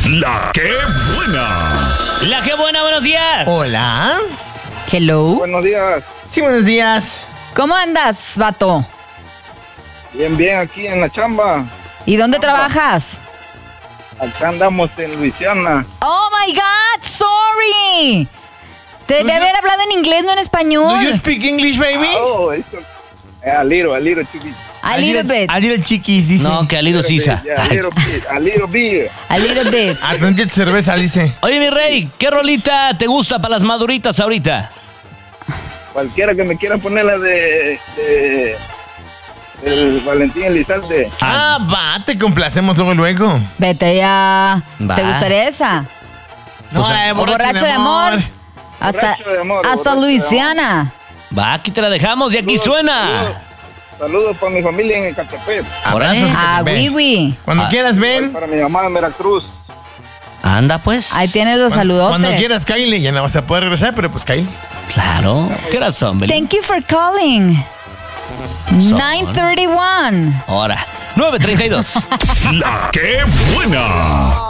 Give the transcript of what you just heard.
La que buena. La que buena, buenos días. Hola. Hello. Buenos días. Sí, buenos días. ¿Cómo andas, vato? Bien, bien, aquí en la chamba. ¿Y dónde trabajas? Acá andamos en Luisiana. Oh my God, sorry. Te debe haber hablado en inglés, no en español. Do you speak English, baby? Oh, eso. A little, chiquito. A little bit. A little chiquis, dice. No, que Aliro Sisa. Yeah, a little bit. A little bit. Ah, ¿con qué cerveza, dice? Oye, mi rey, ¿qué rolita te gusta para las maduritas ahorita? Cualquiera que me quiera poner la de el Valentín Elizalde. Va, te complacemos luego. Vete ya. Va. ¿Te gustaría esa? No, ¿O borracho de amor? Hasta, Borracho de amor, hasta borracho de Luisiana. Va, aquí te la dejamos y aquí suena. Saludos para mi familia en Ecatepec. Órale. Ah, Ven. wiwi. Cuando quieras, ven. Para mi mamá en Veracruz. Anda, pues. Ahí tienes los saludotes. Cuando quieras, Kyle. Ya no vas a poder regresar, pero pues Kyle. Claro. ¿Qué horas son, Beli? Thank you for calling. Son. 9:31. Ahora, 9:32. La que buena.